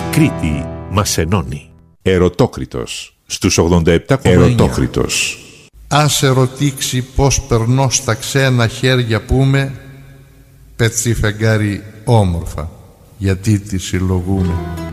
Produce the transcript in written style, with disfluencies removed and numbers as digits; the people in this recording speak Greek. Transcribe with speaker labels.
Speaker 1: Η Κρήτη μας ενώνει. Ερωτόκριτος στους 87,9. Ερωτόκριτος.
Speaker 2: Άσε ρωτήξει πως περνώ στα ξένα χέρια πούμε, πετσί φεγγάρι όμορφα, γιατί τη συλλογούμε.